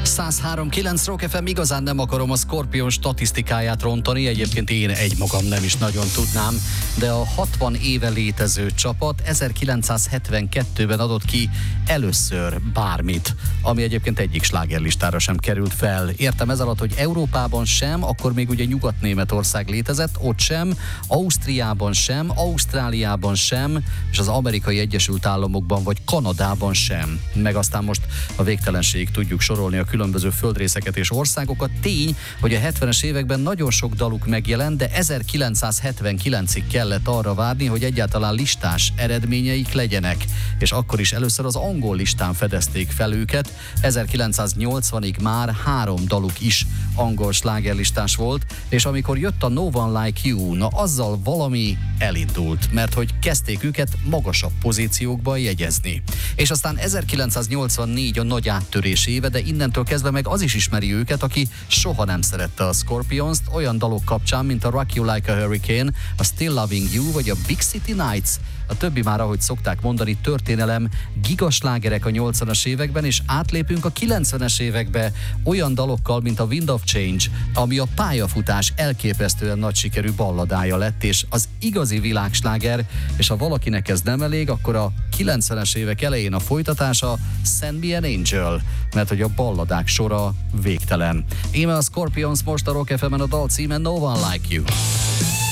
103.9 Rock FM, igazán nem akarom a Scorpion statisztikáját rontani, egyébként én egymagam nem is nagyon tudnám, de a 60 éve létező csapat 1972-ben adott ki először bármit, ami egyébként egyik slágerlistára sem került fel. Értem ez alatt, hogy Európában sem, akkor még ugye Nyugat-Németország létezett, ott sem, Ausztriában sem, Ausztráliában sem, és az Amerikai Egyesült Államokban vagy Kanadában sem. Meg aztán most a végtelenségig tudjuk sorolni a különböző földrészeket és országokat. Tény, hogy a 70-es években nagyon sok daluk megjelent, de 1979-ig kellett arra várni, hogy egyáltalán listás eredményeik legyenek. És akkor is először az angol listán fedezték fel őket. 1980-ig már 3 daluk is angol slágerlistás volt, és amikor jött a No One Like You, na azzal valami elindult, mert hogy kezdték őket magasabb pozíciókba jegyezni. És aztán 1984 a nagy áttörés éve, de innentől kezdve meg az is ismeri őket, aki soha nem szerette a Scorpions-t, olyan dalok kapcsán, mint a Rock You Like a Hurricane, a Still Loving You vagy a Big City Nights. A többi már, ahogy szokták mondani, történelem gigaslágerek a 80-as években, és átlépünk a 90-es évekbe olyan dalokkal, mint a Wind of Change, ami a pályafutás elképesztően nagy sikerű balladája lett, és az igazi világsláger, és ha valakinek ez nem elég, akkor a 90-es évek elején a folytatása Send Me an Angel, mert hogy a balladák sora végtelen. Íme a Scorpions most a Rock FM-en, a dal címe No One Like You.